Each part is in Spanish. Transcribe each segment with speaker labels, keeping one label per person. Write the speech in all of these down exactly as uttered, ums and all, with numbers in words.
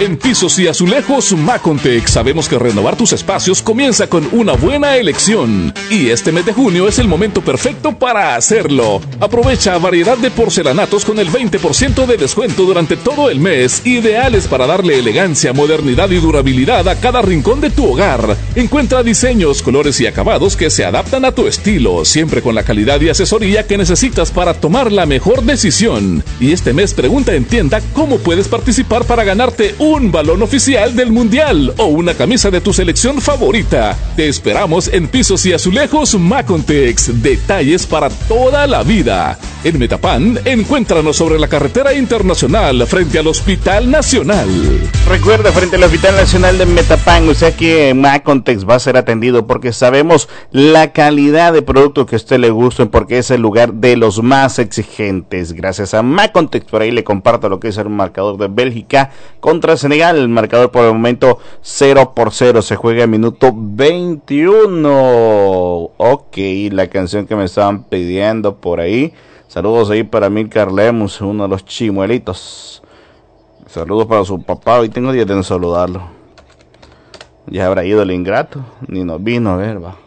Speaker 1: En Pisos y Azulejos Macontec sabemos que renovar tus espacios comienza con una buena elección. Y este mes de junio es el momento perfecto para hacerlo. Aprovecha variedad de porcelanatos con el veinte por ciento de descuento durante todo el mes, ideales para darle elegancia, modernidad y durabilidad a cada rincón de tu hogar. Encuentra diseños, colores y acabados que se adaptan a tu estilo, siempre con la calidad y asesoría que necesitas para tomar la mejor decisión. Y este mes pregunta en tienda cómo puedes participar para ganarte un balón oficial del Mundial o una camisa de tu selección favorita. Te esperamos en Pisos y Azulejos Macontex. Detalles para toda la vida. En Metapan, encuéntranos sobre la carretera internacional frente al Hospital Nacional.
Speaker 2: Recuerda, frente al Hospital Nacional de Metapan, o sea que en Macontex va a ser atendido porque sabemos la calidad de productos que a usted le gusten, porque es el lugar de los más exigentes. Gracias a Macontex, por ahí le comparto lo que es el marcador de Bélgica contra Senegal. El marcador por el momento cero por cero, se juega en minuto veintiuno. Ok, la canción que me estaban pidiendo por ahí. Saludos ahí para Milcar Lemus, uno de los chimuelitos. Saludos para su papá, hoy tengo días de no saludarlo. Ya habrá ido el ingrato, ni nos vino a ver, va.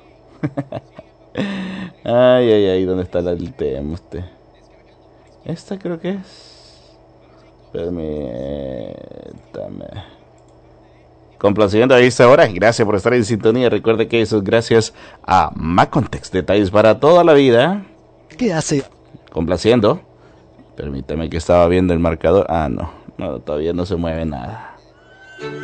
Speaker 2: Ay, ay, ay, ¿dónde está el tema usted? Esta creo que es. Permítame. Complaciendo a esta hora, gracias por estar en sintonía. Recuerde que eso es gracias a Macontex, detalles para toda la vida.
Speaker 3: ¿Qué hace?
Speaker 2: Complaciendo. Permítame que estaba viendo el marcador. Ah, no, no, todavía no se mueve nada.